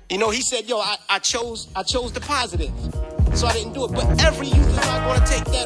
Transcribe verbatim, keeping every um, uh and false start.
You know, he said, yo, I, I chose I chose the positive, so I didn't do it. But every youth is not going to take that